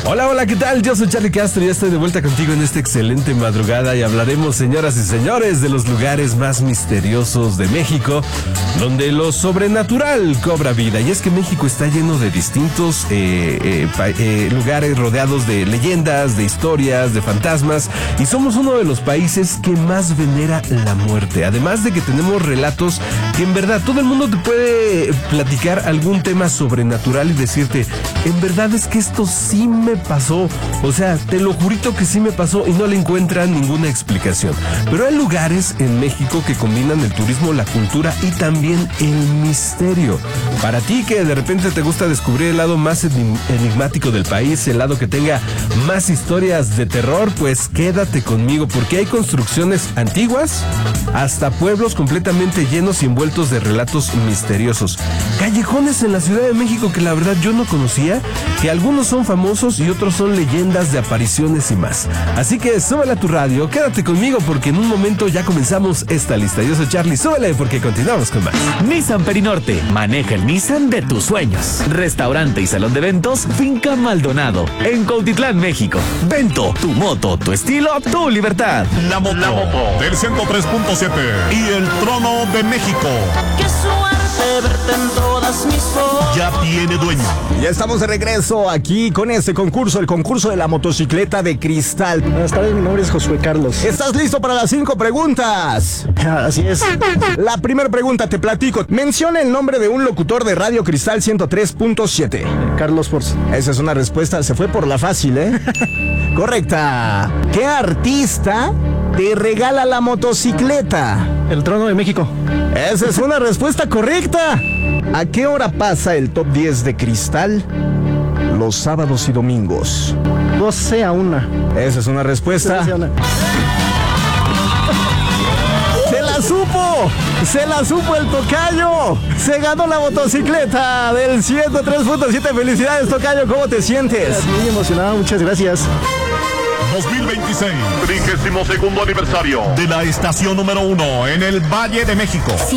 Hola, hola, ¿qué tal? Yo soy Charlie Castro y ya estoy de vuelta contigo en esta excelente madrugada y hablaremos, señoras y señores, de los lugares más misteriosos de México, donde lo sobrenatural cobra vida. Y es que México está lleno de distintos lugares rodeados de leyendas, de historias, de fantasmas, y somos uno de los países que más venera la muerte. Además de que tenemos relatos que en verdad todo el mundo te puede platicar algún tema sobrenatural y decirte, en verdad es que esto sí me pasó, o sea, te lo jurito que sí me pasó, y no le encuentran ninguna explicación. Pero hay lugares en México que combinan el turismo, la cultura y también el misterio. Para ti que de repente te gusta descubrir el lado más enigmático del país, el lado que tenga más historias de terror, pues quédate conmigo, porque hay construcciones antiguas hasta pueblos completamente llenos y envueltos de relatos misteriosos. Callejones en la Ciudad de México que la verdad yo no conocía, que algunos son famosos y otros son leyendas de apariciones y más. Así que súbele a tu radio, quédate conmigo porque en un momento ya comenzamos esta lista. Yo soy Charlie, súbele porque continuamos con más. Nissan Perinorte, maneja el Nissan de tus sueños. Restaurante y salón de eventos, Finca Maldonado, en Cuautitlán, México. Vento, tu moto, tu estilo, tu libertad. La moto del 103.7 y el trono de México. Qué suerte verte en todas mis fotos. Ya tiene dueño. Ya estamos de regreso aquí con este concurso, el concurso de la motocicleta de cristal. Buenas tardes, mi nombre es Josué Carlos. ¿Estás listo para las 5 preguntas? Así es. La primera pregunta, te platico. Menciona el nombre de un locutor de Radio Cristal 103.7. Carlos Force. Esa es una respuesta, se fue por la fácil, ¿eh? Correcta. ¿Qué artista te regala la motocicleta? El Trono de México. Esa es una respuesta correcta. ¿A qué hora pasa el top 10 de Cristal? Los sábados y domingos. 12 a 1. Esa es una respuesta. 12 a 1. ¡Se la supo el tocayo! ¡Se ganó la motocicleta del 103.7! ¡Felicidades, tocayo! ¿Cómo te sientes? Muy emocionado, muchas gracias. 2026, 32º aniversario de la estación número 1 en el Valle de México.